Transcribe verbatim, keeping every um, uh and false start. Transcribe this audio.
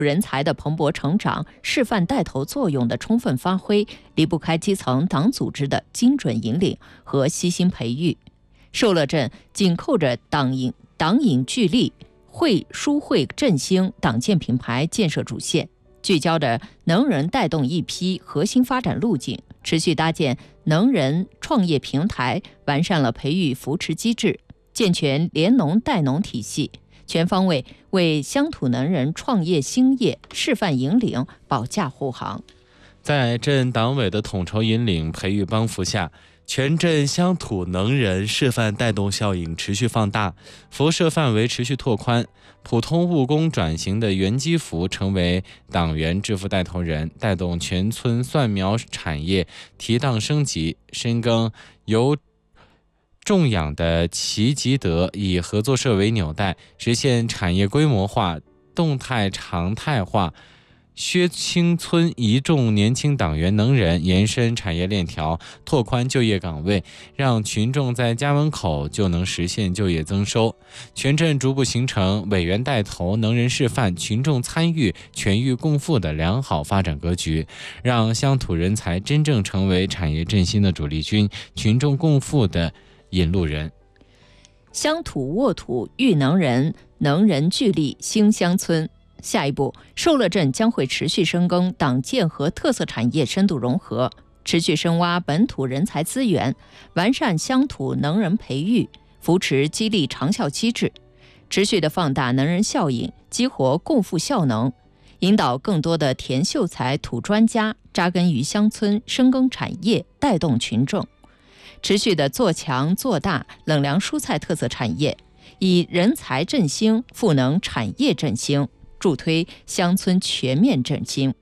人才的蓬勃成长、示范带头作用的充分发挥，离不开基层党组织的精准引领和悉心培育。寿乐镇紧扣着党引党引聚力、会疏会振兴党建品牌建设主线，聚焦着能人带动一批核心发展路径，持续搭建能人创业平台，完善了培育扶持机制，健全联农带农体系，全方位为乡土能人创业兴业示范引领保驾护航。 在镇党委的统筹引领、培育帮扶下，全镇乡土能人示范带动效应持续放大，辐射范围持续拓宽，普通务工转型的原基服成为党员致富带头人，带动全村蒜苗产业提档升级，深耕由种养的奇吉德，以合作社为纽带，实现产业规模化、动态常态化，薛清村一众年轻党员能人延伸产业链条，拓宽就业岗位，让群众在家门口就能实现就业增收。全镇逐步形成委员带头、能人示范、群众参与、全域共富的良好发展格局，让乡土人才真正成为产业振兴的主力军、群众共富的引路人。 乡土沃土育能人，能人聚力兴乡村。下一步，寿乐镇将会持续深耕党建和特色产业深度融合，持续深挖本土人才资源，完善乡土能人培育、扶持激励长效机制，持续的放大能人效应，激活共富效能，引导更多的田秀才土专家扎根于乡村，深耕产业，带动群众。持续的做强做大冷粮蔬菜特色产业，以人才振兴赋能产业振兴，助推乡村全面振兴。